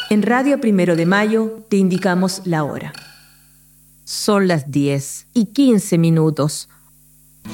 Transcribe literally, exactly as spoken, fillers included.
En Radio Primero de Mayo te indicamos la hora. Son las diez y quince minutos.